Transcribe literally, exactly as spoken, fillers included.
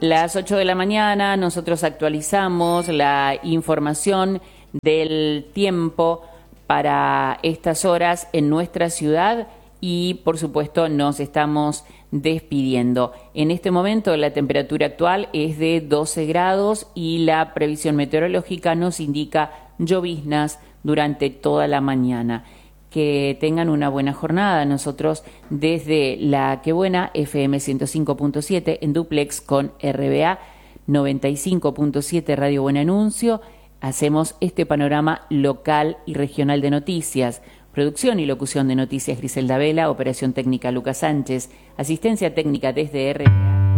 Las ocho de la mañana nosotros actualizamos la información del tiempo para estas horas en nuestra ciudad y por supuesto nos estamos despidiendo. En este momento la temperatura actual es de doce grados y la previsión meteorológica nos indica lloviznas durante toda la mañana. Que tengan una buena jornada. Nosotros desde La Que Buena, F M ciento cinco punto siete, en duplex con R B A noventa y cinco punto siete Radio Buen Anuncio, hacemos este panorama local y regional de noticias. Producción y locución de noticias Griselda Vela, operación técnica Lucas Sánchez, asistencia técnica desde R B A.